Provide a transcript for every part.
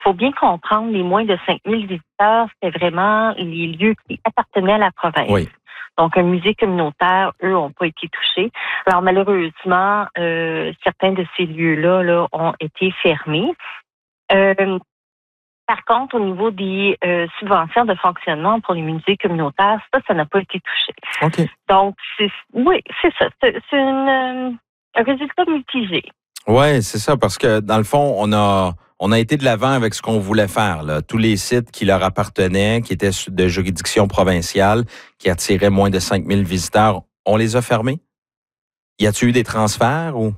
faut bien comprendre, les moins de 5000 visiteurs, c'était vraiment les lieux qui appartenaient à la province. Oui. Donc, un musée communautaire, eux, n'ont pas été touchés. Alors, malheureusement, certains de ces lieux-là là, ont été fermés. Par contre, au niveau des subventions de fonctionnement pour les musées communautaires, ça n'a pas été touché. OK. Donc, c'est ça. C'est un résultat mitigé. Oui, c'est ça, parce que dans le fond, on a été de l'avant avec ce qu'on voulait faire, là. Tous les sites qui leur appartenaient, qui étaient de juridiction provinciale, qui attiraient moins de 5000 visiteurs, on les a fermés? Y a-t-il eu des transferts ou?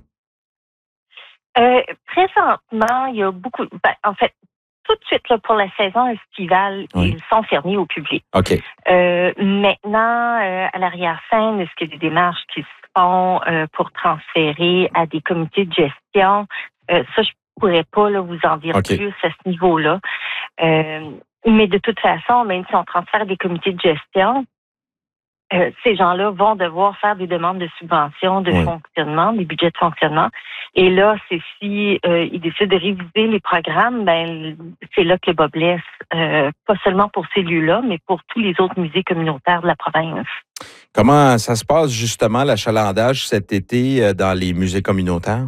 Présentement, il y a beaucoup... en fait, tout de suite, là, pour la saison estivale, Oui. ils sont fermés au public. OK. Maintenant, à l'arrière-scène, est-ce qu'il y a des démarches qui se font pour transférer à des comités de gestion? Ça, je pourrais pas là, vous en dire OK. plus à ce niveau-là. Mais de toute façon, même si on transfère à des comités de gestion, ces gens-là vont devoir faire des demandes de subventions, de fonctionnement, des budgets de fonctionnement. Et là, c'est si ils décident de réviser les programmes, ben c'est là que le bas blesse, pas seulement pour ces lieux-là, mais pour tous les autres musées communautaires de la province. Comment ça se passe justement, l'achalandage cet été dans les musées communautaires?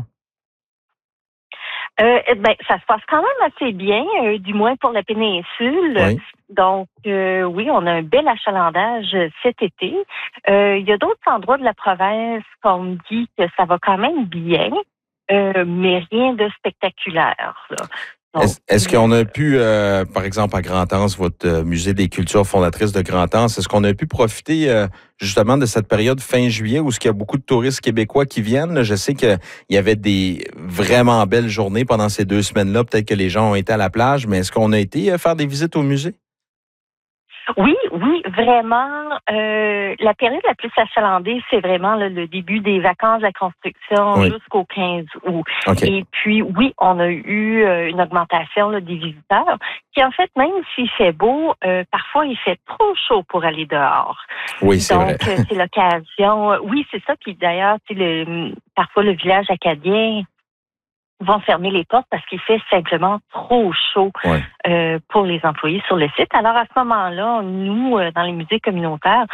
Ça se passe quand même assez bien, du moins pour la péninsule. Oui. Donc, oui, on a un bel achalandage cet été. Il y a d'autres endroits de la province qu'on me dit que ça va quand même bien, mais rien de spectaculaire, là. Donc, Est-ce qu'on a pu, par exemple, à Grand-Anse, votre musée des cultures fondatrices de Grand-Anse, est-ce qu'on a pu profiter justement de cette période fin juillet où il y a beaucoup de touristes québécois qui viennent? Je sais qu'il y avait des vraiment belles journées pendant ces 2 semaines-là. Peut-être que les gens ont été à la plage, mais est-ce qu'on a été faire des visites au musée? Oui, vraiment. La période la plus achalandée, c'est vraiment là, le début des vacances de la construction jusqu'au 15 août. Okay. Et puis, oui, on a eu une augmentation là, des visiteurs qui, en fait, même s'il fait beau, parfois, il fait trop chaud pour aller dehors. Oui, c'est vrai. Donc, c'est l'occasion. Oui, c'est ça. Puis d'ailleurs, parfois, le village acadien vont fermer les portes parce qu'il fait simplement trop chaud pour les employés sur le site. Alors, à ce moment-là, nous, dans les musées communautaires,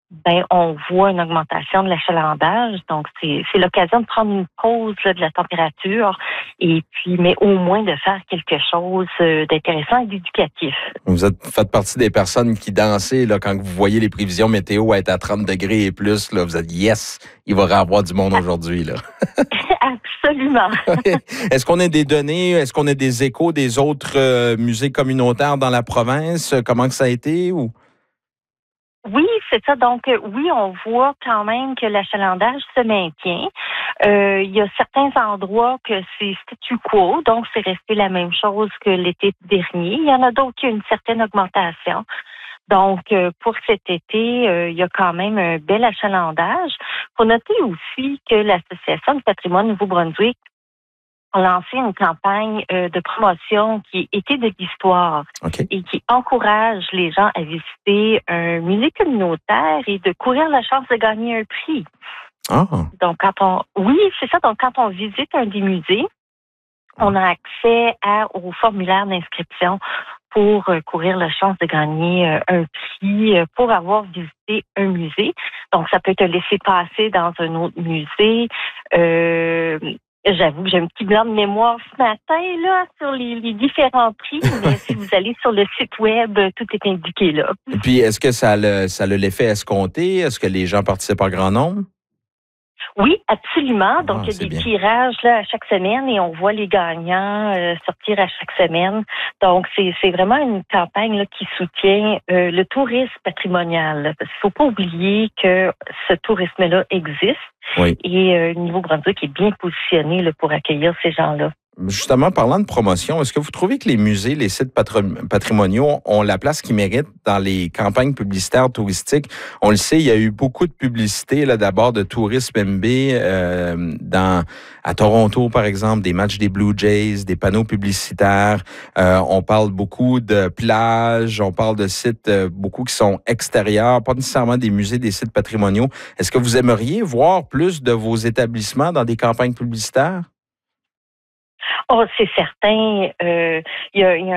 on voit une augmentation de l'achalandage. Donc, c'est l'occasion de prendre une pause là, de la température et puis, mais au moins de faire quelque chose d'intéressant et d'éducatif. Vous faites partie des personnes qui dansaient là, quand vous voyez les prévisions météo être à 30 degrés et plus. Là, vous êtes « Yes, il va y avoir du monde aujourd'hui. » là. Absolument. Est-ce qu'on a des données, est-ce qu'on a des échos des autres musées communautaires dans la province? Comment que ça a été? Ou? Oui, c'est ça. Donc, oui, on voit quand même que l'achalandage se maintient. Il y a certains endroits que c'est statu quo, donc c'est resté la même chose que l'été dernier. Il y en a d'autres qui ont une certaine augmentation. Donc, pour cet été, il y a quand même un bel achalandage. Il faut noter aussi que l'Association du patrimoine Nouveau-Brunswick a lancé une campagne de promotion qui est Été de l'histoire et qui encourage les gens à visiter un musée communautaire et de courir la chance de gagner un prix. Ah. Donc, c'est ça. Donc, quand on visite un des musées, on a accès au formulaire d'inscription pour courir la chance de gagner un prix pour avoir visité un musée. Donc, ça peut être un laissez-passer dans un autre musée. J'avoue que j'ai un petit blanc de mémoire ce matin là sur les différents prix, mais si vous allez sur le site web, tout est indiqué là. Et puis, est-ce que ça a l'effet escompté? Est-ce que les gens participent en grand nombre? Oui, absolument. Donc, il y a des tirages là, à chaque semaine et on voit les gagnants sortir à chaque semaine. Donc, c'est vraiment une campagne là, qui soutient le tourisme patrimonial. Parce qu'il ne faut pas oublier que ce tourisme-là existe et Nouveau-Brunswick est bien positionné là, pour accueillir ces gens-là. Justement, parlant de promotion, est-ce que vous trouvez que les musées, les sites patrimoniaux ont la place qu'ils méritent dans les campagnes publicitaires touristiques? On le sait, il y a eu beaucoup de publicité, là, d'abord de Tourisme MB à Toronto, par exemple, des matchs des Blue Jays, des panneaux publicitaires. On parle beaucoup de plages, on parle de sites beaucoup qui sont extérieurs, pas nécessairement des musées, des sites patrimoniaux. Est-ce que vous aimeriez voir plus de vos établissements dans des campagnes publicitaires? Oh, c'est certain. Il y a